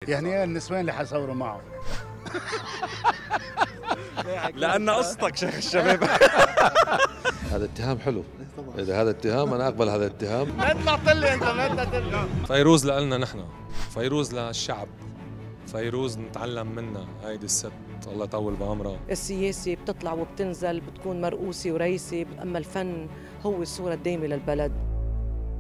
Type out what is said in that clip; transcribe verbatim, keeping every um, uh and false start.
يعني النسوان اللي حصوروا معه لأن قصتك شيخ الشباب. هذا اتهام حلو. إذا هذا اتهام أنا أقبل هذا الاتهام. ما تطلع لي أنت ما تطلع. فيروز لنا نحن، فيروز للشعب، فيروز نتعلم منها. هيدي الست الله يطول بعمرها. السياسة بتطلع وبتنزل، بتكون مرؤوسة ورئيسة، أما الفن هو الصورة الدائمة للبلد.